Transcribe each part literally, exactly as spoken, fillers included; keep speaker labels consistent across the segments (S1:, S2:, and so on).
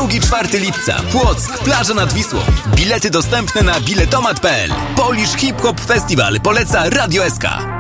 S1: drugiego do czwartego lipca. Płock, plaża nad Wisłą. Bilety dostępne na biletomat kropka p l. Polish Hip Hop Festival poleca Radio S K.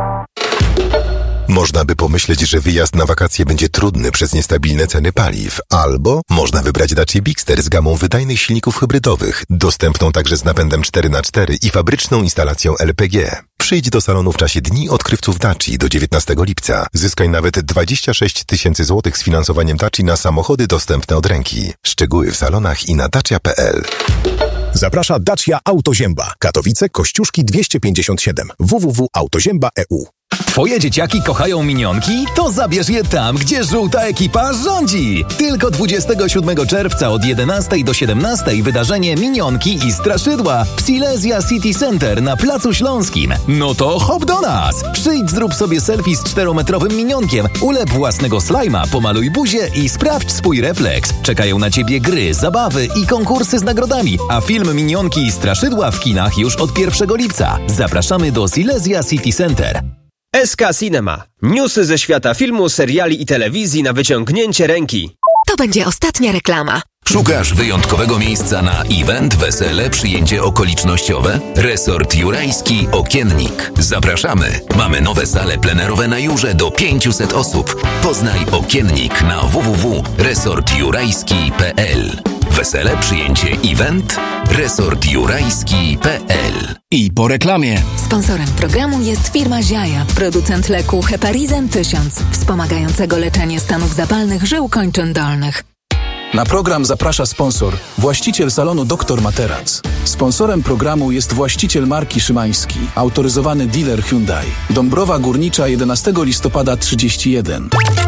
S2: Można by pomyśleć, że wyjazd na wakacje będzie trudny przez niestabilne ceny paliw. Albo można wybrać Dacia Bigster z gamą wydajnych silników hybrydowych, dostępną także z napędem cztery na cztery i fabryczną instalacją L P G. Przyjdź do salonu w czasie Dni Odkrywców Daci do dziewiętnastego lipca. Zyskaj nawet dwadzieścia sześć tysięcy złotych z finansowaniem Daci na samochody dostępne od ręki. Szczegóły w salonach i na dacia kropka p l.
S3: Zaprasza Dacia Autozięba. Katowice, Kościuszki dwieście pięćdziesiąt siedem. w w w kropka autozięba kropka e u.
S4: Twoje dzieciaki kochają minionki? To zabierz je tam, gdzie żółta ekipa rządzi! Tylko dwudziestego siódmego czerwca od jedenastej do siedemnastej wydarzenie Minionki i Straszydła w Silesia City Center na Placu Śląskim. No to hop do nas! Przyjdź, zrób sobie selfie z czterometrowym minionkiem, ulep własnego slajma, pomaluj buzię i sprawdź swój refleks. Czekają na Ciebie gry, zabawy i konkursy z nagrodami, a film Minionki i Straszydła w kinach już od pierwszego lipca. Zapraszamy do Silesia City Center.
S5: S K Cinema. Newsy ze świata filmu, seriali i telewizji na wyciągnięcie ręki.
S6: To będzie ostatnia reklama.
S7: Szukasz wyjątkowego miejsca na event, wesele, przyjęcie okolicznościowe? Resort Jurajski Okiennik. Zapraszamy. Mamy nowe sale plenerowe na Jurze do pięciuset osób. Poznaj Okiennik na w w w kropka resort jurajski kropka p l. Wesele, przyjęcie, event? resort jurajski kropka p l.
S4: I po reklamie.
S6: Sponsorem programu jest firma Ziaja, producent leku Heparizan tysiąc, wspomagającego leczenie stanów zapalnych żył kończyn dolnych.
S8: Na program zaprasza sponsor, właściciel salonu doktor Materac. Sponsorem programu jest właściciel marki Szymański, autoryzowany dealer Hyundai. Dąbrowa Górnicza, jedenastego listopada trzydzieści jeden.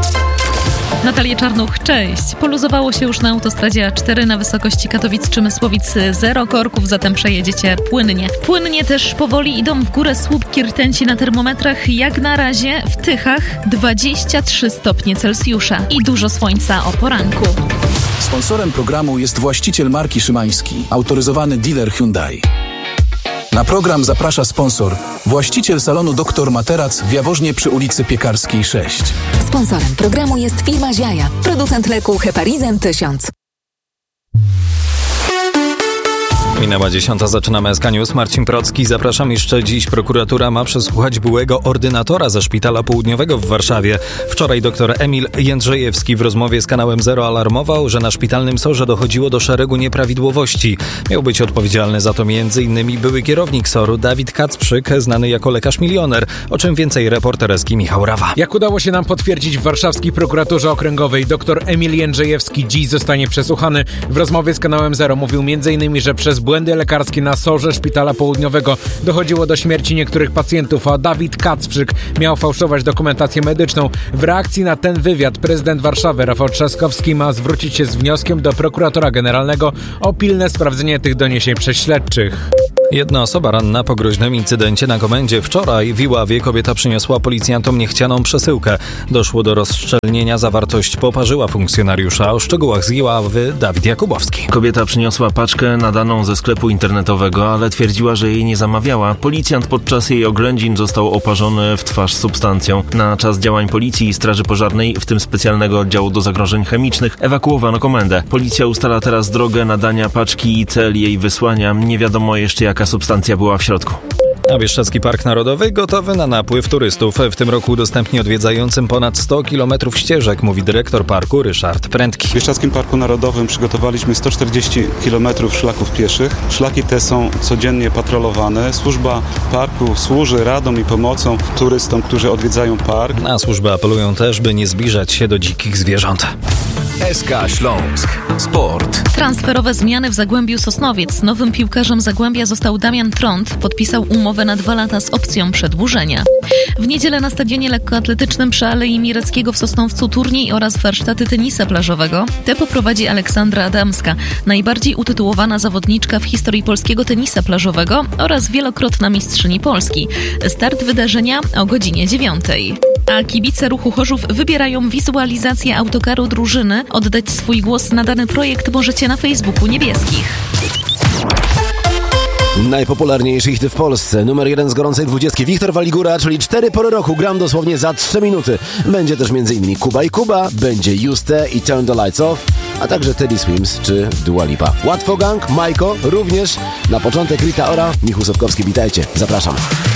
S9: Natalia Czarnuch, cześć. Poluzowało się już na autostradzie A cztery na wysokości Katowic-Przemysłowic zero korków, zatem przejedziecie płynnie. Płynnie też powoli idą w górę słupki rtęci na termometrach. Jak na razie w Tychach dwadzieścia trzy stopnie Celsjusza i dużo słońca o poranku.
S8: Sponsorem programu jest właściciel marki Szymański, autoryzowany dealer Hyundai. Na program zaprasza sponsor, właściciel salonu doktor Materac w Jaworznie przy ulicy Piekarskiej sześć.
S6: Sponsorem programu jest firma Ziaja, producent leku Heparizan tysiąc.
S10: Minęła dziesiąta, zaczynamy S K News. Marcin Procki, zapraszam. Jeszcze dziś prokuratura ma przesłuchać byłego ordynatora ze Szpitala Południowego w Warszawie. Wczoraj dr Emil Jędrzejewski w rozmowie z kanałem Zero alarmował, że na szpitalnym sorze dochodziło do szeregu nieprawidłowości. Miał być odpowiedzialny za to m.in. były kierownik soru Dawid Kacprzyk, znany jako lekarz milioner. O czym więcej reporter S K Michał Rawa.
S11: Jak udało się nam potwierdzić w warszawskiej prokuraturze okręgowej, dr Emil Jędrzejewski dziś zostanie przesłuchany. W rozmowie z kanałem Zero mówił m.in., że przez błędy lekarskie na sorze Szpitala Południowego dochodziło do śmierci niektórych pacjentów, a Dawid Kacprzyk miał fałszować dokumentację medyczną. W reakcji na ten wywiad prezydent Warszawy Rafał Trzaskowski ma zwrócić się z wnioskiem do prokuratora generalnego o pilne sprawdzenie tych doniesień przez śledczych.
S10: Jedna osoba ranna po groźnym incydencie na komendzie. Wczoraj w Iławie kobieta przyniosła policjantom niechcianą przesyłkę. Doszło do rozszczelnienia, zawartość poparzyła funkcjonariusza. O szczegółach z Iławy Dawid Jakubowski.
S12: Kobieta przyniosła paczkę nadaną ze sklepu internetowego, ale twierdziła, że jej nie zamawiała. Policjant podczas jej oględzin został oparzony w twarz substancją. Na czas działań policji i straży pożarnej, w tym specjalnego oddziału do zagrożeń chemicznych, ewakuowano komendę. Policja ustala teraz drogę nadania paczki i cel jej wysłania. Nie wiadomo jeszcze, jaka substancja była w środku.
S10: A Bieszczadzki Park Narodowy gotowy na napływ turystów. W tym roku udostępni odwiedzającym ponad sto kilometrów ścieżek, mówi dyrektor parku Ryszard Prędki.
S13: W Bieszczadzkim Parku Narodowym przygotowaliśmy sto czterdzieści kilometrów szlaków pieszych. Szlaki te są codziennie patrolowane. Służba parku służy radą i pomocą turystom, którzy odwiedzają park.
S10: Na służby apelują też, by nie zbliżać się do dzikich zwierząt.
S7: S K Śląsk. Sport.
S9: Transferowe zmiany w Zagłębiu Sosnowiec. Nowym piłkarzem Zagłębia został Damian Trąd. Podpisał umowę na dwa lata z opcją przedłużenia. W niedzielę na stadionie lekkoatletycznym przy Alei Mireckiego w Sosnowcu turniej oraz warsztaty tenisa plażowego. Te poprowadzi Aleksandra Adamska, najbardziej utytułowana zawodniczka w historii polskiego tenisa plażowego oraz wielokrotna mistrzyni Polski. Start wydarzenia o godzinie dziewiątej. A kibice Ruchu Chorzów wybierają wizualizację autokaru drużyny. Oddać swój głos na dany projekt możecie na Facebooku Niebieskich.
S14: Najpopularniejszy hit w Polsce, numer jeden z gorącej dwudziestki, Wiktor Waligura, czyli cztery pory roku, gram dosłownie za trzy minuty. Będzie też m.in. Kuba i Kuba, będzie Juste i Turn the Lights Off, a także Teddy Swims czy Dua Lipa. Łatwo Gang, Majko, również na początek Rita Ora, Michał Sotkowski, witajcie, zapraszam.